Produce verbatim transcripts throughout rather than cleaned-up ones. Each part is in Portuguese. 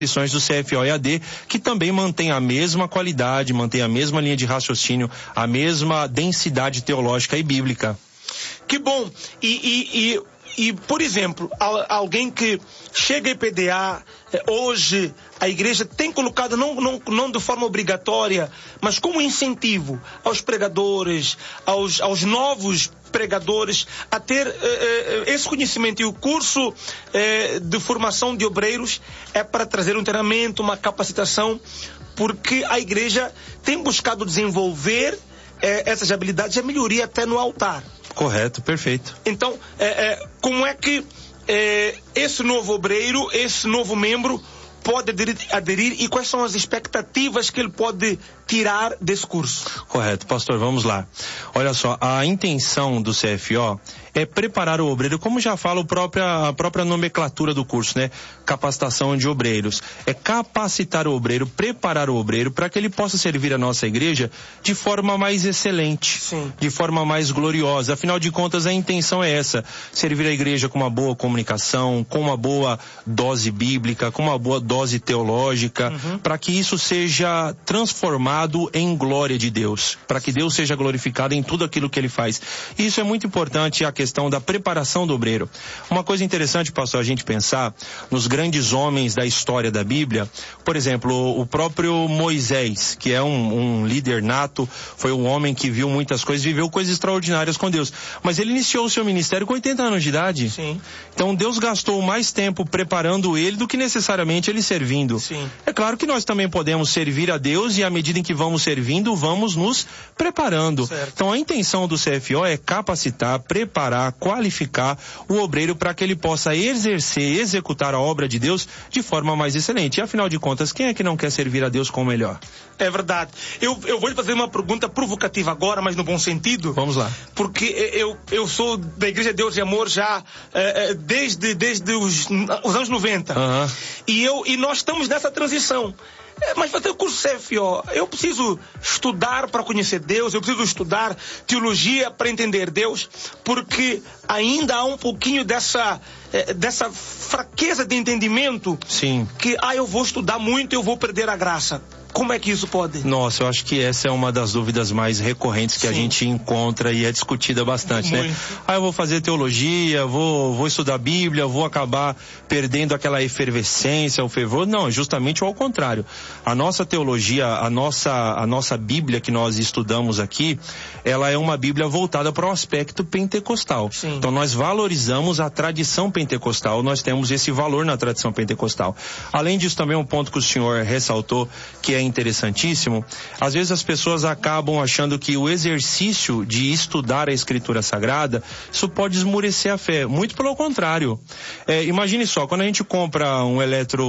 do C F O E A D, que também mantém a mesma qualidade, mantém a mesma linha de raciocínio, a mesma densidade teológica e bíblica. Que bom! E, e, e, e por exemplo, alguém que chega a I P D A, hoje a igreja tem colocado, não, não, não de forma obrigatória, mas como incentivo aos pregadores, aos, aos novos pregadores, a ter eh, eh, esse conhecimento. E o curso eh, de formação de obreiros é para trazer um treinamento, uma capacitação, porque a igreja tem buscado desenvolver eh, essas habilidades e a melhoria até no altar. Correto, perfeito. Então, eh, eh, como é que eh, esse novo obreiro, esse novo membro pode aderir, aderir e quais são as expectativas que ele pode tirar desse curso? Correto, pastor, vamos lá. Olha só, a intenção do C F O é preparar o obreiro, como já fala o própria, a própria nomenclatura do curso, né? Capacitação de obreiros. É capacitar o obreiro, preparar o obreiro para que ele possa servir a nossa igreja de forma mais excelente, Sim. de forma mais gloriosa. Afinal de contas, a intenção é essa: servir a igreja com uma boa comunicação, com uma boa dose bíblica, com uma boa dose teológica, uhum. para que isso seja transformado em glória de Deus, para que Deus seja glorificado em tudo aquilo que ele faz. E isso é muito importante, a questão da preparação do obreiro. Uma coisa interessante, pastor, a gente pensar nos grandes homens da história da Bíblia. Por exemplo, o próprio Moisés, que é um, um líder nato, foi um homem que viu muitas coisas, viveu coisas extraordinárias com Deus. Mas ele iniciou o seu ministério com oitenta anos de idade. Sim. Então Deus gastou mais tempo preparando ele do que necessariamente ele servindo. Sim. É claro que nós também podemos servir a Deus e à medida em que vamos servindo, vamos nos preparando. Certo. Então a intenção do C F O é capacitar, preparar, qualificar o obreiro para que ele possa exercer, executar a obra de Deus de forma mais excelente. E afinal de contas, quem é que não quer servir a Deus com o melhor? É verdade. Eu, eu vou lhe fazer uma pergunta provocativa agora, mas no bom sentido. Vamos lá. Porque eu, eu sou da Igreja Deus e Amor já eh, desde, desde os, os anos noventa. Uhum. E, eu, e nós estamos nessa transição. É, mas fazer o curso C F O, eu preciso estudar para conhecer Deus, eu preciso estudar teologia para entender Deus, porque ainda há um pouquinho dessa, é, dessa fraqueza de entendimento. Sim. Que, ah, eu vou estudar muito, eu vou perder a graça. Como é que isso pode? Nossa, eu acho que essa é uma das dúvidas mais recorrentes que Sim. a gente encontra e é discutida bastante, Muito. né? Ah, eu vou fazer teologia, vou, vou estudar Bíblia, vou acabar perdendo aquela efervescência, o fervor. Não, justamente ao contrário. A nossa teologia, a nossa, a nossa Bíblia que nós estudamos aqui, ela é uma Bíblia voltada para o aspecto pentecostal. Sim. Então nós valorizamos a tradição pentecostal, nós temos esse valor na tradição pentecostal. Além disso, também um ponto que o senhor ressaltou, que é interessantíssimo, às vezes as pessoas acabam achando que o exercício de estudar a Escritura Sagrada, isso pode esmurecer a fé. Muito pelo contrário. É, imagine só, quando a gente compra um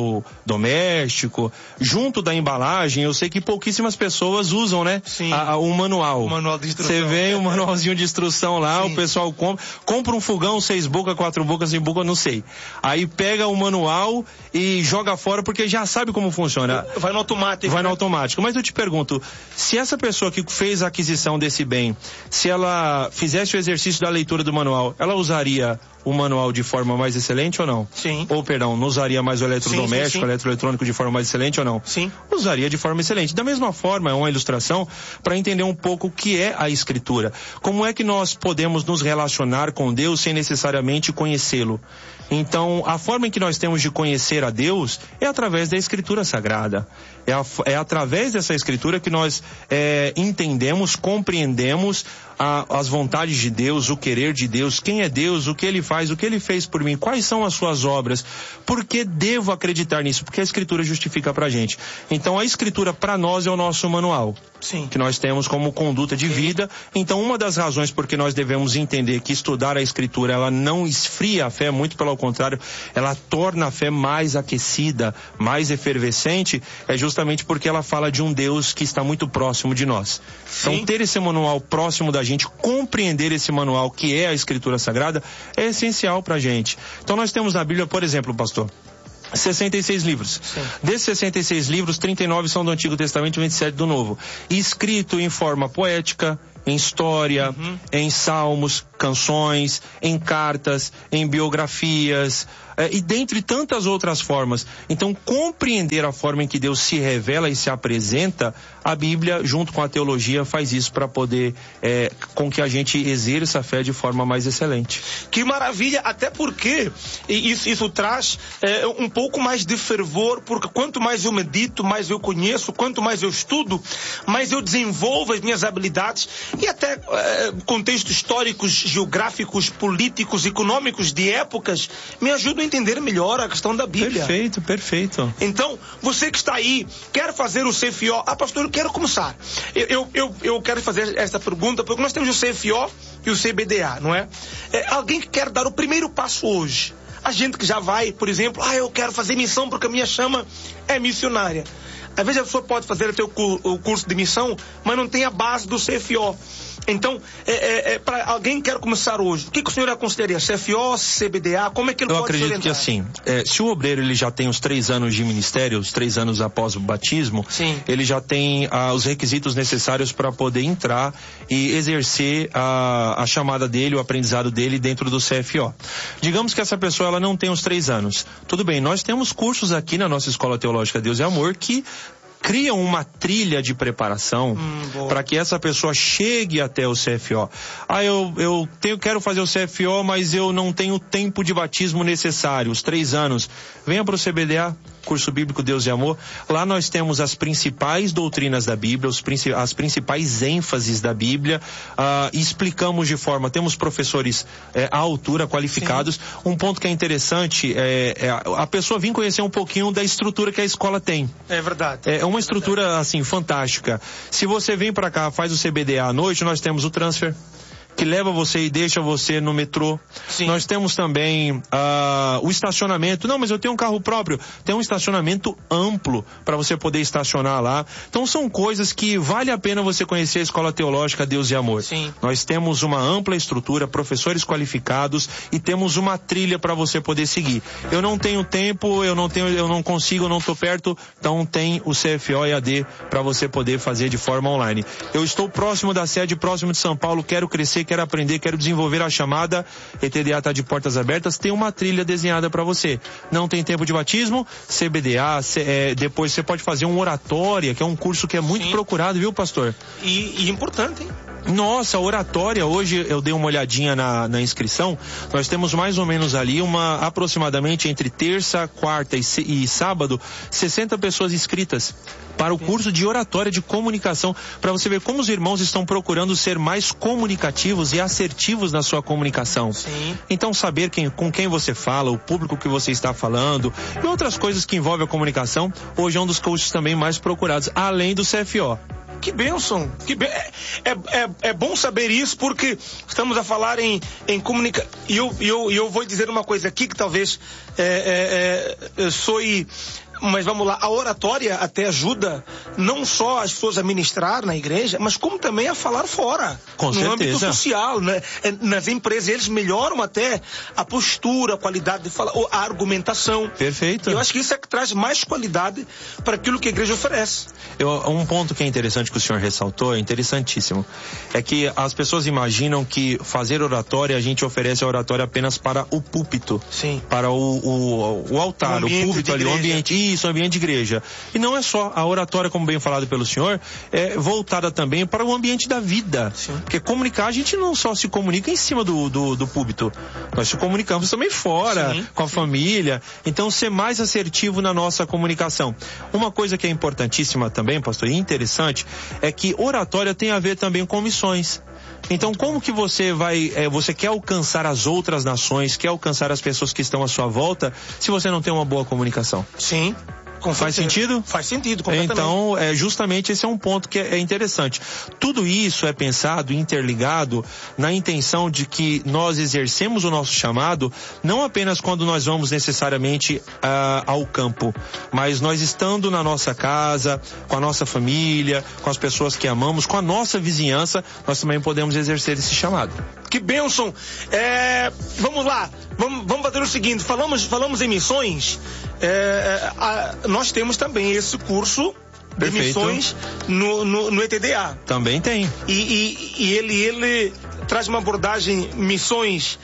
eletrodoméstico, junto da embalagem, eu sei que pouquíssimas pessoas usam, né? Sim. A, a, o manual. O manual de instrução. Você vê o manualzinho de instrução lá, Sim. o pessoal compra, compra um fogão, seis bocas, quatro bocas, cinco bocas, não sei. Aí pega o manual e joga fora porque já sabe como funciona. Vai no automático. Vai no automático. Mas eu te pergunto, se essa pessoa que fez a aquisição desse bem, se ela fizesse o exercício da leitura do manual, ela usaria o manual de forma mais excelente ou não? Sim. Ou, perdão, não usaria mais o eletrodoméstico, sim, sim, sim. o eletroeletrônico de forma mais excelente ou não? Sim. Usaria de forma excelente. Da mesma forma, é uma ilustração para entender um pouco o que é a Escritura. Como é que nós podemos nos relacionar com Deus sem necessariamente conhecê-lo? Então, a forma em que nós temos de conhecer a Deus é através da Escritura Sagrada. É, a, é através dessa Escritura que nós é, entendemos, compreendemos a, as vontades de Deus, o querer de Deus, quem é Deus, o que Ele faz, o que Ele fez por mim, quais são as suas obras, por que devo acreditar nisso? Porque a Escritura justifica pra gente. Então, a Escritura para nós é o nosso manual. Sim. Que nós temos como conduta de vida. Então, uma das razões por que nós devemos entender que estudar a Escritura, ela não esfria a fé, muito pelo contrário, ela torna a fé mais aquecida, mais efervescente, é justamente porque ela fala de um Deus que está muito próximo de nós. Sim. Então, ter esse manual próximo da gente, compreender esse manual que é a Escritura Sagrada, é essencial pra gente. Então, nós temos na Bíblia, por exemplo, pastor, sessenta e seis livros. Sim. Desses sessenta e seis livros, trinta e nove são do Antigo Testamento e vinte e sete do Novo. Escrito em forma poética, em história, uhum. em salmos, canções, em cartas, em biografias, é, e dentre tantas outras formas. Então, compreender a forma em que Deus se revela e se apresenta, a Bíblia, junto com a teologia, faz isso para poder, é, com que a gente exerça a fé de forma mais excelente. Que maravilha, até porque isso, isso traz é, um pouco mais de fervor, porque quanto mais eu medito, mais eu conheço, quanto mais eu estudo, mais eu desenvolvo as minhas habilidades e até é, contextos históricos, geográficos, políticos, econômicos de épocas me ajudam a entender melhor a questão da Bíblia. Perfeito, perfeito. Então, você que está aí, quer fazer o C F O, ah, pastor, eu quero começar. Eu, eu, eu, eu quero fazer essa pergunta, porque nós temos o C F O e o C B D A, não é? É alguém que quer dar o primeiro passo hoje. A gente que já vai, por exemplo, ah, eu quero fazer missão porque a minha chama é missionária. Às vezes a pessoa pode fazer até o curso de missão, mas não tem a base do C F O. Então, é, é, é, para alguém que quer começar hoje, o que, que o senhor aconselharia? C F O, C B D A, como é que ele Eu pode se orientar? Eu acredito que assim, é, se o obreiro ele já tem os três anos de ministério, os três anos após o batismo, Sim. ele já tem ah, os requisitos necessários para poder entrar e exercer a, a chamada dele, o aprendizado dele dentro do C F O. Digamos que essa pessoa ela não tem os três anos. Tudo bem, nós temos cursos aqui na nossa Escola Teológica Deus e Amor que criam uma trilha de preparação hum, para que essa pessoa chegue até o C F O. Ah, eu, eu tenho, quero fazer o C F O, mas eu não tenho o tempo de batismo necessário, os três anos. Venha para o C B D A, Curso Bíblico Deus e Amor. Lá nós temos as principais doutrinas da Bíblia, os, as principais ênfases da Bíblia, ah, e explicamos de forma, temos professores é, à altura, qualificados. Sim. Um ponto que é interessante é, é a pessoa vir conhecer um pouquinho da estrutura que a escola tem. É verdade. É uma estrutura, assim, fantástica. Se você vem pra cá, faz o C B D A à noite, nós temos o transfer, que leva você e deixa você no metrô. Sim. Nós temos também uh, o estacionamento. Não, mas eu tenho um carro próprio. Tem um estacionamento amplo para você poder estacionar lá. Então são coisas que vale a pena você conhecer a Escola Teológica Deus e Amor. Sim. Nós temos uma ampla estrutura, professores qualificados e temos uma trilha para você poder seguir. Eu não tenho tempo, eu não tenho, eu não consigo, eu não estou perto, então tem o C F O e A D para você poder fazer de forma online. Eu estou próximo da sede, próximo de São Paulo, quero crescer, quero aprender, quero desenvolver a chamada, E T D A está de portas abertas, tem uma trilha desenhada para você. Não tem tempo de batismo, C B D A, C, é, depois você pode fazer um oratória, que é um curso que é muito Sim. procurado, viu, pastor? E, e importante, hein? Nossa, oratória, hoje eu dei uma olhadinha na, na inscrição, nós temos mais ou menos ali uma, aproximadamente entre terça, quarta e, e sábado, sessenta pessoas inscritas para o curso de oratória de comunicação, para você ver como os irmãos estão procurando ser mais comunicativos e assertivos na sua comunicação. Sim. Então saber quem, com quem você fala, o público que você está falando e outras coisas que envolvem a comunicação, hoje é um dos cursos também mais procurados, além do C F O. Que bênção, que be... é, é, é bom saber isso, porque estamos a falar em, em comunicação, e eu, eu, eu vou dizer uma coisa aqui que talvez é, é, é, soe... Mas vamos lá, a oratória até ajuda não só as pessoas a ministrar na igreja, mas como também a falar fora. Com no certeza. âmbito social, né? Nas empresas, eles melhoram até a postura, a qualidade de falar, a argumentação. Perfeito. Eu acho que isso é que traz mais qualidade para aquilo que a igreja oferece. Eu, um ponto que é interessante que o senhor ressaltou, é interessantíssimo, é que as pessoas imaginam que fazer oratória, a gente oferece a oratória apenas para o púlpito. Sim. Para o, o, o altar, o, o púlpito ali, o ambiente. Isso, ambiente de igreja. E não é só a oratória, como bem falado pelo senhor, é voltada também para o ambiente da vida. Sim. Porque comunicar, a gente não só se comunica em cima do, do, do púlpito, nós se comunicamos também fora, sim, com a sim. família. Então, ser mais assertivo na nossa comunicação. Uma coisa que é importantíssima também, pastor, e interessante, é que oratória tem a ver também com missões. Então, como que você vai, é, você quer alcançar as outras nações, quer alcançar as pessoas que estão à sua volta, se você não tem uma boa comunicação? Sim. Faz sentido? Faz sentido, completamente. Então, é, justamente esse é um ponto que é, é interessante. Tudo isso é pensado, interligado, na intenção de que nós exercemos o nosso chamado, não apenas quando nós vamos necessariamente uh, ao campo, mas nós estando na nossa casa, com a nossa família, com as pessoas que amamos, com a nossa vizinhança, nós também podemos exercer esse chamado. Que bênção! É, vamos lá, vamos, vamos fazer o seguinte, falamos, falamos em missões, é, a, nós temos também esse curso de Perfeito. Missões no, no, no E T D A. Também tem. E, e, e ele, ele traz uma abordagem, missões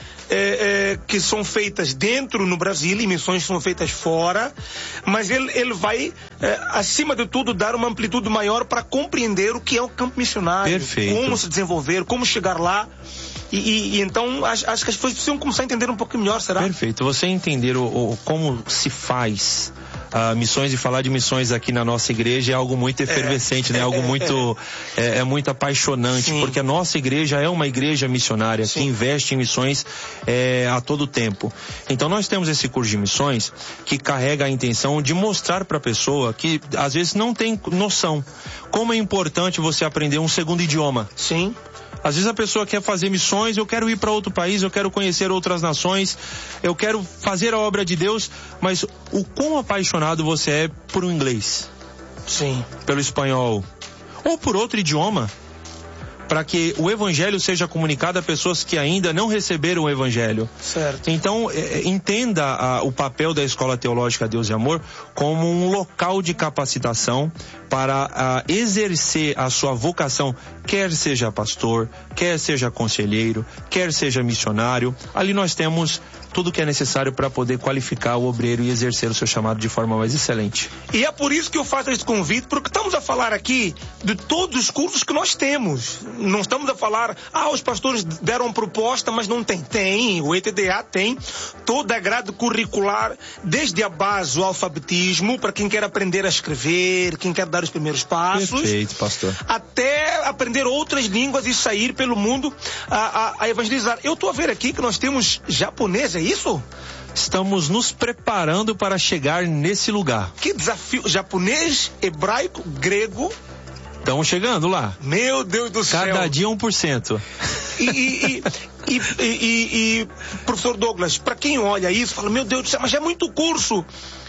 é, é, que são feitas dentro no Brasil e missões que são feitas fora, mas ele, ele vai, é, acima de tudo, dar uma amplitude maior para compreender o que é o campo missionário. Perfeito. Como se desenvolver, como chegar lá. E, e, e então acho, acho que as pessoas precisam começar a entender um pouquinho melhor, será? Perfeito. Você entender o, o como se faz uh, missões, e falar de missões aqui na nossa igreja é algo muito efervescente, é, né? Algo muito é, é muito apaixonante. Sim. Porque a nossa igreja é uma igreja missionária. Sim. Que investe em missões é, a todo tempo. Então nós temos esse curso de missões que carrega a intenção de mostrar para a pessoa que às vezes não tem noção como é importante você aprender um segundo idioma. Sim. Às vezes a pessoa quer fazer missões, eu quero ir para outro país, eu quero conhecer outras nações, eu quero fazer a obra de Deus, mas o quão apaixonado você é por um inglês? Sim. Pelo espanhol, ou por outro idioma, para que o evangelho seja comunicado a pessoas que ainda não receberam o evangelho. Certo. Então, é, entenda a, o papel da Escola Teológica Deus e Amor como um local de capacitação para a, exercer a sua vocação, quer seja pastor, quer seja conselheiro, quer seja missionário. Ali nós temos tudo que é necessário para poder qualificar o obreiro e exercer o seu chamado de forma mais excelente. E é por isso que eu faço esse convite, porque estamos a falar aqui de todos os cursos que nós temos. Não estamos a falar, ah, os pastores deram proposta, mas não tem. Tem, o E T D A tem toda a grade curricular, desde a base, o alfabetismo, para quem quer aprender a escrever, quem quer dar os primeiros passos. Perfeito, pastor. Até aprender outras línguas e sair pelo mundo a, a, a evangelizar. Eu estou a ver aqui que nós temos japonês, é isso? Estamos nos preparando para chegar nesse lugar. Que desafio! Japonês, hebraico, grego. Estamos chegando lá. Meu Deus do céu. Cada dia um por cento. E, e, e, e, e, e, professor Douglas, para quem olha isso, fala, meu Deus do céu, mas é muito curso.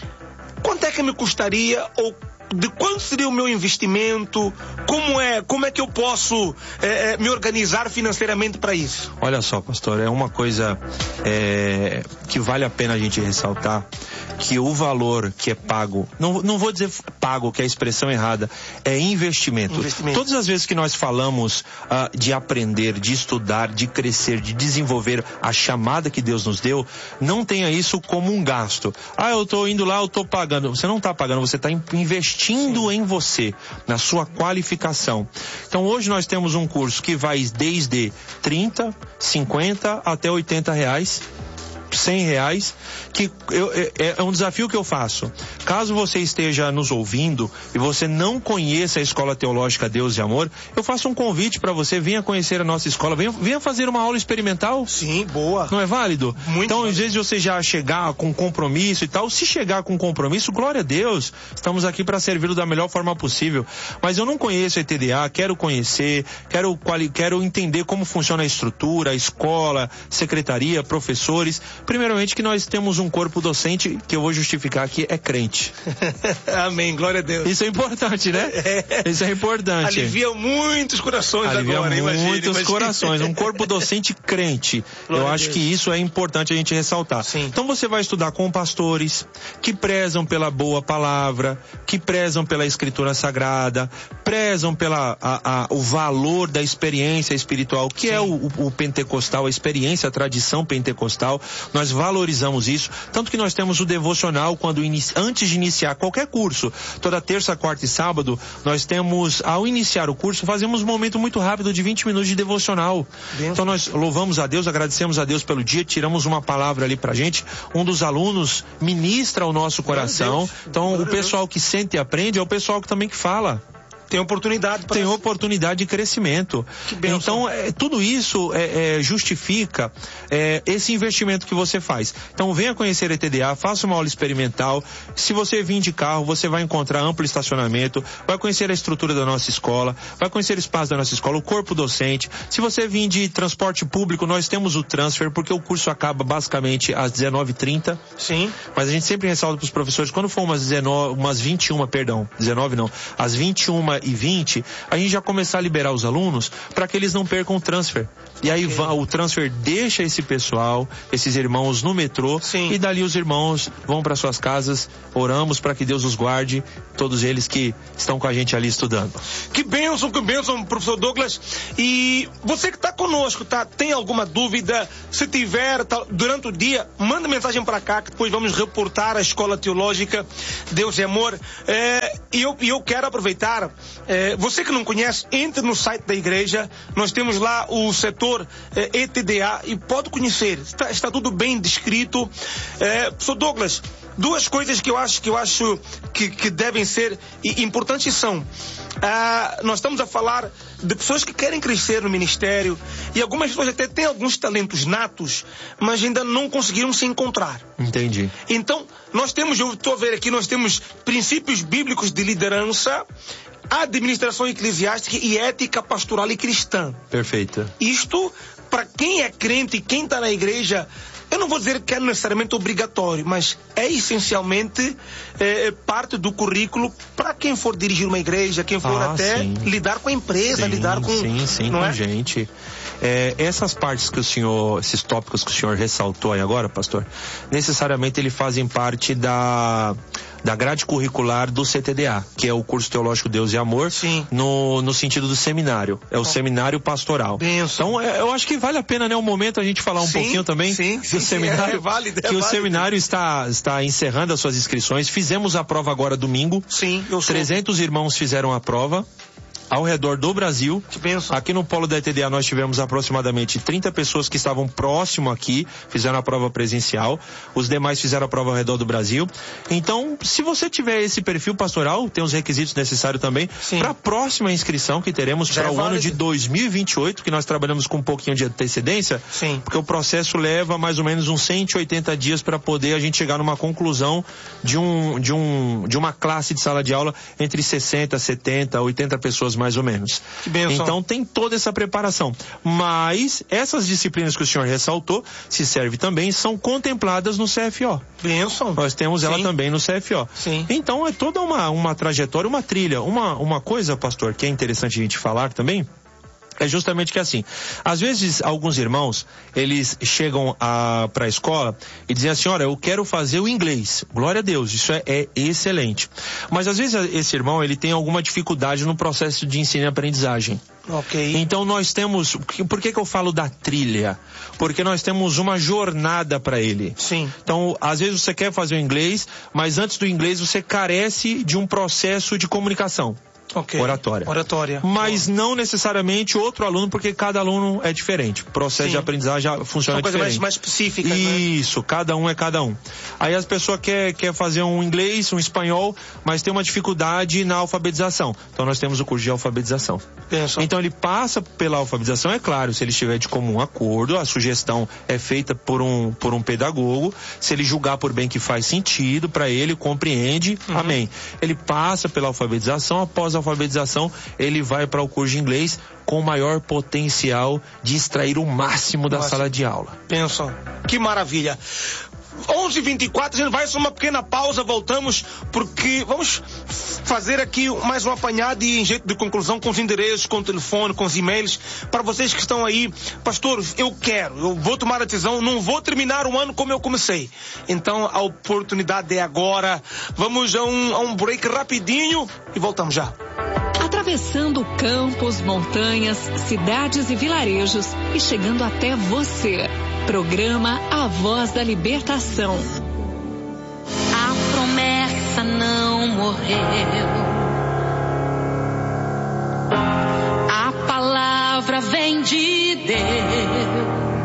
Quanto é que me custaria, ou de quanto seria o meu investimento? Como é, como é que eu posso é, me organizar financeiramente para isso? Olha só, pastor, é uma coisa é, que vale a pena a gente ressaltar, que o valor que é pago, não, não vou dizer pago, que é a expressão errada, é investimento. investimento. Todas as vezes que nós falamos uh, de aprender, de estudar, de crescer, de desenvolver a chamada que Deus nos deu, não tenha isso como um gasto. Ah, eu estou indo lá, eu estou pagando. Você não está pagando, você está investindo Sim. em você, na sua qualificação. Então hoje nós temos um curso que vai desde trinta, cinquenta até oitenta reais. cem reais, que eu, é, é um desafio que eu faço. Caso você esteja nos ouvindo e você não conheça a Escola Teológica Deus e Amor, eu faço um convite para você, venha conhecer a nossa escola, venha, venha fazer uma aula experimental. Sim, boa. Não é válido? Muito então, válido. Às vezes você já chegar com compromisso e tal, se chegar com compromisso, glória a Deus, estamos aqui para servi-lo da melhor forma possível. Mas eu não conheço a E T D A, quero conhecer, quero, quero entender como funciona a estrutura, a escola, secretaria, professores. Primeiramente que nós temos um corpo docente que eu vou justificar que é crente. Amém, glória a Deus. Isso é importante, né? É. Isso é importante. Alivia muitos corações Alivia agora, muitos imagine, corações. Um corpo docente crente. Glória eu acho que isso é importante a gente ressaltar. Sim. Então você vai estudar com pastores que prezam pela boa palavra, que prezam pela escritura sagrada, prezam pela a, a, o valor da experiência espiritual, que Sim. é o, o, o pentecostal, a experiência, a tradição pentecostal. Nós valorizamos isso, tanto que nós temos o devocional quando inici... antes de iniciar qualquer curso, toda terça, quarta e sábado, nós temos, ao iniciar o curso, fazemos um momento muito rápido de vinte minutos de devocional. Deus. Então nós louvamos a Deus, agradecemos a Deus pelo dia, tiramos uma palavra ali pra gente, um dos alunos ministra ao nosso coração. Então o pessoal que sente e aprende é o pessoal que também que fala. Tem oportunidade para Tem oportunidade de crescimento. Então, é, tudo isso é, é, justifica é, esse investimento que você faz. Então, venha conhecer a E T D A, faça uma aula experimental. Se você vir de carro, você vai encontrar amplo estacionamento, vai conhecer a estrutura da nossa escola, vai conhecer o espaço da nossa escola, o corpo docente. Se você vir de transporte público, nós temos o transfer, porque o curso acaba basicamente às dezenove e trinta. Sim. Mas a gente sempre ressalta para os professores, quando for umas, dezenove, umas vinte e uma, perdão, dezenove não, às vinte e uma e vinte, a gente já começar a liberar os alunos para que eles não percam o transfer. E aí okay. o transfer deixa esse pessoal, esses irmãos no metrô. Sim. E dali os irmãos vão para suas casas. Oramos para que Deus os guarde, todos eles que estão com a gente ali estudando. Que bênção, que bênção, professor Douglas. E você que está conosco, tá? Tem alguma dúvida? Se tiver, tá, durante o dia, manda mensagem para cá, que depois vamos reportar a Escola Teológica Deus é Amor. É, e eu, eu quero aproveitar, é, você que não conhece, entre no site da igreja, nós temos lá o setor é, E T D A e pode conhecer, está, está tudo bem descrito. É, professor Douglas, duas coisas que eu acho que, eu acho que, que devem ser importantes são, ah, nós estamos a falar de pessoas que querem crescer no ministério e algumas pessoas até têm alguns talentos natos, mas ainda não conseguiram se encontrar. Entendi. Então, nós temos, eu estou a ver aqui, nós temos princípios bíblicos de liderança, administração eclesiástica e ética pastoral e cristã. Perfeito. Isto, para quem é crente e quem está na igreja, eu não vou dizer que é necessariamente obrigatório, mas é essencialmente é, parte do currículo para quem for dirigir uma igreja, quem for ah, até sim. lidar com a empresa, sim, lidar com... Sim, sim, não com é? gente. É, essas partes que o senhor, esses tópicos que o senhor ressaltou aí agora, pastor, necessariamente eles fazem parte da... da grade curricular do C T D A, que é o curso teológico Deus e Amor, Sim. No, no sentido do seminário, é o oh. seminário pastoral. Benção. Então é, eu acho que vale a pena, né, um momento a gente falar um sim, pouquinho também sim, do sim, seminário, sim, é, é válido, é que válido. O seminário está, está encerrando as suas inscrições. Fizemos a prova agora domingo. Sim, eu sou. trezentos irmãos fizeram a prova ao redor do Brasil. Que benção. Aqui no polo da E T D A nós tivemos aproximadamente trinta pessoas que estavam próximo aqui, fizeram a prova presencial. Os demais fizeram a prova ao redor do Brasil. Então, se você tiver esse perfil pastoral, tem os requisitos necessários também para a próxima inscrição que teremos para é o válido. ano de dois mil e vinte e oito, que nós trabalhamos com um pouquinho de antecedência. Sim. Porque o processo leva mais ou menos uns cento e oitenta dias para poder a gente chegar numa conclusão de um de um de uma classe de sala de aula entre sessenta, setenta, oitenta pessoas mais ou menos. Então tem toda essa preparação. Mas essas disciplinas que o senhor ressaltou, se serve também, são contempladas no C F O. Benção. Nós temos ela Sim. também no C F O. Sim. Então é toda uma, uma trajetória, uma trilha. Uma, uma coisa, pastor, que é interessante a gente falar também, é justamente que assim, às vezes alguns irmãos, eles chegam para a escola e dizem assim, olha, eu quero fazer o inglês. Glória a Deus, isso é, é excelente. Mas às vezes esse irmão, ele tem alguma dificuldade no processo de ensino e aprendizagem. Ok. Então nós temos, por que que eu falo da trilha? Porque nós temos uma jornada para ele. Sim. Então, às vezes você quer fazer o inglês, mas antes do inglês você carece de um processo de comunicação. Okay. Oratória. Oratória. Mas Boa. não necessariamente outro aluno, porque cada aluno é diferente. O processo Sim. de aprendizagem funciona São diferente. São coisas mais, mais específicas, Isso, né? Cada um é cada um. Aí as pessoas querem quer fazer um inglês, um espanhol, mas tem uma dificuldade na alfabetização. Então nós temos o curso de alfabetização. Penso. Então ele passa pela alfabetização, é claro, se ele estiver de comum acordo, a sugestão é feita por um, por um pedagogo, se ele julgar por bem que faz sentido para ele, compreende, uhum. amém. Ele passa pela alfabetização, após a alfabetização, ele vai para o curso de inglês com maior potencial de extrair o máximo da Nossa. sala de aula. Pensa, que maravilha. onze e vinte e quatro, a gente vai só uma pequena pausa, voltamos, porque vamos fazer aqui mais um apanhado e em jeito de conclusão com os endereços, com o telefone, com os e-mails, para vocês que estão aí. Pastor, eu quero, eu vou tomar a decisão, não vou terminar o ano como eu comecei. Então a oportunidade é agora. Vamos a um, a um break rapidinho e voltamos já. Atravessando campos, montanhas, cidades e vilarejos e chegando até você. Programa A Voz da Libertação. A promessa não morreu. A palavra vem de Deus.